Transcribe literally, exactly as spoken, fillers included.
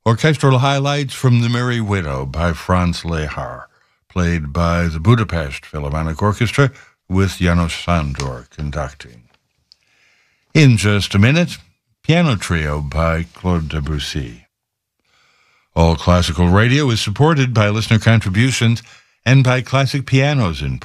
Orchestral highlights from The Merry Widow by Franz Lehár, played by the Budapest Philharmonic Orchestra with János Sándor conducting. In just a minute, Piano Trio by Claude Debussy. All Classical Radio is supported by listener contributions and by Classic Pianos in